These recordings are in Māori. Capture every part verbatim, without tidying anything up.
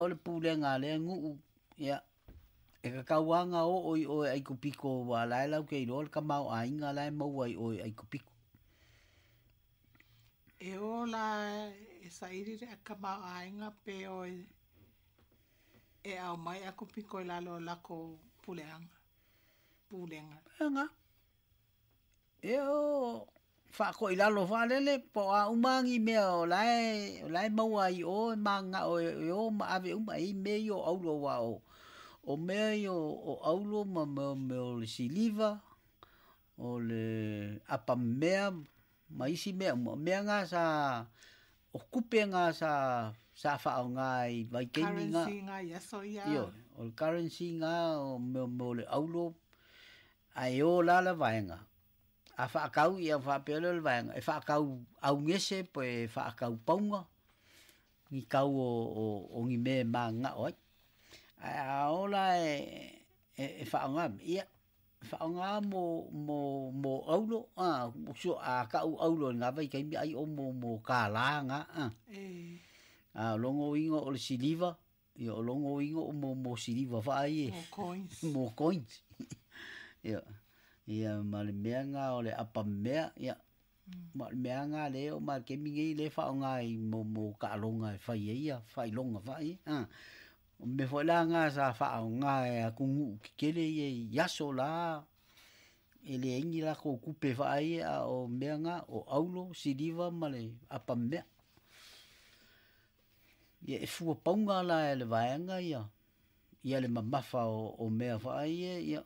o le pulenga le ngu ia e ka kauanga o o o ai kupiko wa la la ke ro ka mau ainga la mau ai o ai kupiko e o la e sairi re ka mau ainga pe o e au mai a kupiko la lo la ko pulenga pulenga nga e o fa ko ila lo fa le po a umangi me o lai lai mau ai o manga o o ma ave um ai me yo au lo wa o o me yo o au lo ma me me o le siliva o le apa mea mai si me me nga sa o kupe nga sa sa fa ngai vai ke nga currency nga yes o ya yo o currency nga o me me le au lo ai o la la vai nga a fa kau ia fa pele le vai e fa kau au ngese po e fa kau paunga ni kau o o o ngi me ma nga oi a ola e e fa nga ia fa nga mo mo mo aulo a so a ka aulo nga vai kai mi ai o mo mo ka la nga a e a longo ingo o siliva io longo ingo mo mo siliva fa ai mo coins mo coins ia ia ma le mea nga o le apa mea ia ma le mea nga le o ma ke mingi le fa nga i mo mo ka longa fa ia fa longa fa ia ah me foi la nga sa fa nga e ku ke le ia so la ele ingi la ko kupe fa ia o mea nga o aulo siliva ma le apa mea ia e fu ponga la le vaenga ia ia le mamafa o o mea fa ia ia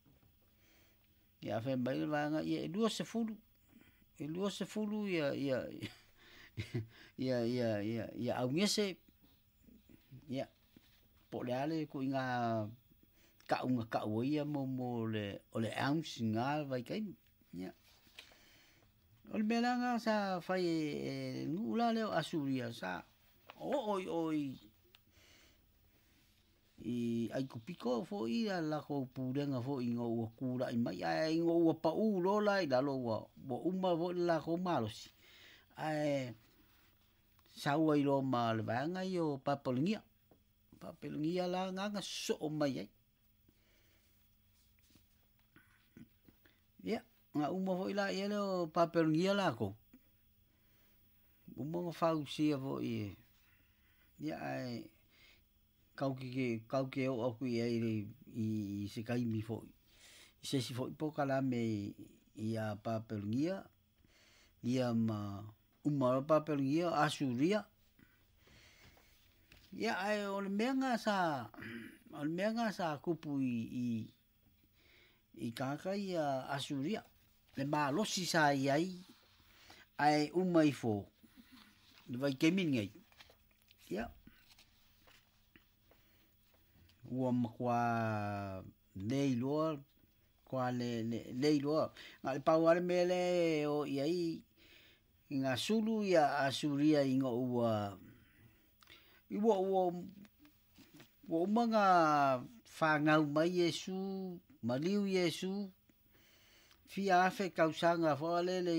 ia fe mai le vaenga ia e lua se fulu e lua se fulu ia ia ia ia ia ia au ngese ia po le ale ko inga ka unga ka ia mo mo le o le ounce nga vai kai ia o le melanga sa fai e ngula le asuria sa oi oi i ai ku piko fo i la ko purenga fo i ngo ku la i mai ai ngo pa u lo la i la lo wa bo uma vo la ko malos ai sa oi lo mal vanga yo papolingia papolingia la nga so mai ai ya nga uma vo i la i lo papolingia la ko uma fa u si vo i ya ai kau ki kau ke o ku i i se kai mi fo se si fo po kala me ia papelingia ia ma uma papelingia asuria ia ai o le menga sa o le menga sa kupu i i i kaka ia asuria le malo si sa ai ai uma i fo le vai kemin ngai ia ua makua nei loa kwa le le nei loa nga le pau ale mele o iai nga sulu ia asuria inga ua iwa ua ua umanga whangau mai Yesu maliu Yesu fia afe kausanga whalele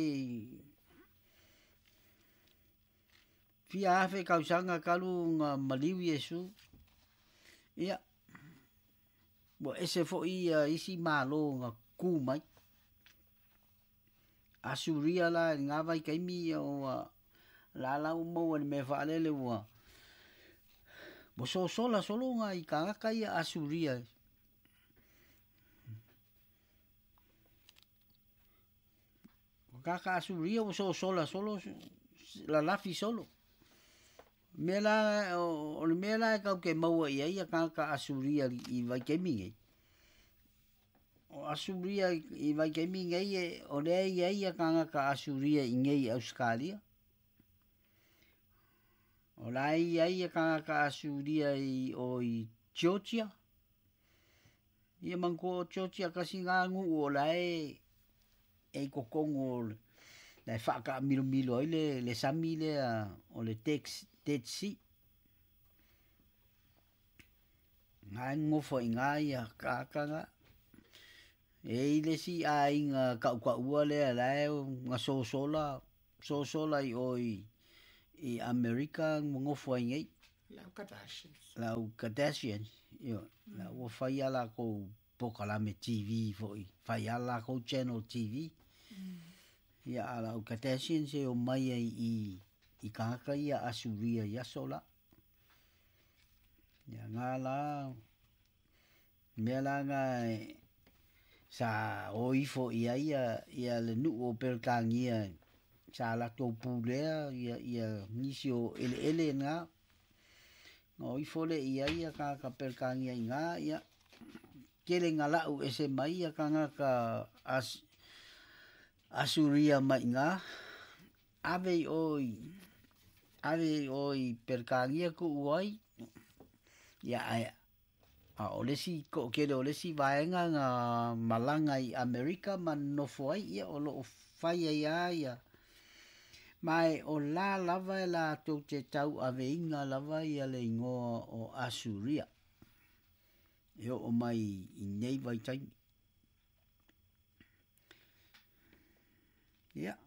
fia afe kausanga kalu nga maliu Yesu ia bo ese fo ia isi malo nga ku mai asuria la nga vai kai mi o la la mo me vale le wa bo so sola solo nga i ka ka ia asuria ka ka asuria bo so sola solo la la fi solo mela o le mela ka ke mau ia ia ka ka asuria i vai ke mingi o asuria i vai ke mingi o le ia ia ka ka asuria i ngai Australia o la ia ia ka ka asuria i o i Georgia ia manko Georgia ka singa ngu o la e e kokongo le fa ka milo milo le le samile o le tex Dead Sea. Ngai ngofo ingai a kakanga. E ile si a inga ka ka ua le ala nga so sola so sola i oi i America ngofo ingai. Lau Kardashians. Lau Kardashians. Yo, la ua whai ala ko pokalame T V foi. Whai ala ko channel T V. Ia ala o Kardashians e o mai ai i i kahaka ia asuria ia sola. Ia ngā la mea la ngā sa o ifo ia ia ia le nu o perkangia sa la tō pūlea ia ia nisi o ele ele ngā o ifo le ia ia ka ka perkangia i ngā ia kere ngā lau e se mai ia ka ngā ka as, asuria mai ngā ave oi ave oi perkangia ku uai ia ai a olesi ko kele olesi vaenga nga malanga i Amerika man no foi ia o lo fai ia ia mai o la lava la to te tau ave inga lava ia le ngo o Asuria yo o mai i nei vai tai ia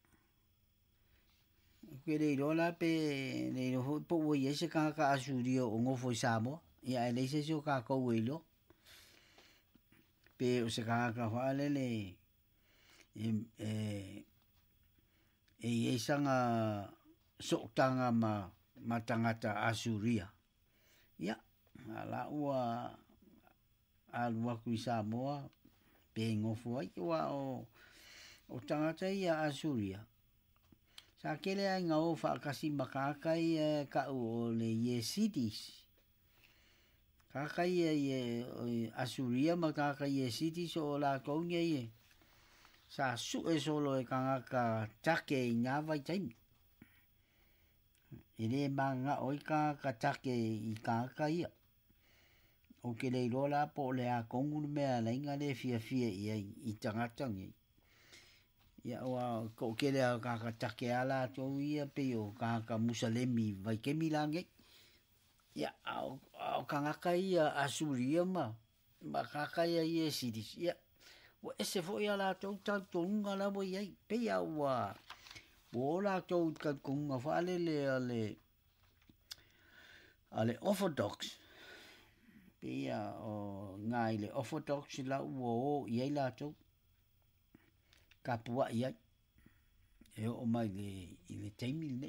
kere rola pe ne ho po wo yese ka ka Asuria o ngo foi samo ia ele se so ka ko welo pe o se ka ka wale le e e e sanga so tanga ma matangata Asuria ia ala ua alua ku Samoa pe ngofo ai wa o o tangata ia Asuria sa kele ai nga o fa kasi makaka i ka o le Yesidis kaka ia ye Asuria ma kaka ye city so la konge ye sa su e solo e kanga ka take nga vai tai ere manga oi ka ka take i kaka ia o ke le rola po le a kongu me a lenga le fia fia ia i tangata ngi ia wa ko ke le ka ka take ala to ia pe o ka ka musalemi vai ke milange ia au au kangaka ia Asuria ma ma kaka ia ia sidis ia wa ese fo ia la tau tau tonga la bo ia pe ia wa bola tau ka kunga fale le ale ale orthodox pe ia o ngai le orthodox la wo ia la tau kapua ia e o mai le i le taimi nei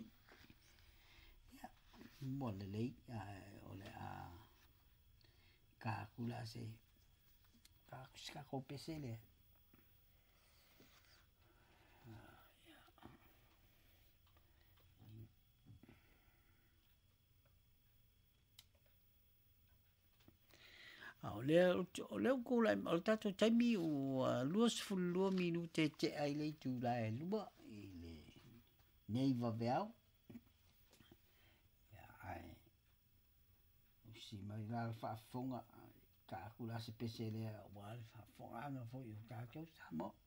mo le lei o le a ka kula se ka ska ko pesele a o le o le ko la o tato taimi o luas fu lu minute te ai le tu la e lua i le nei va veau si mai la fa fonga ka kula se pesele wa fa fonga no fo yo ka ko samo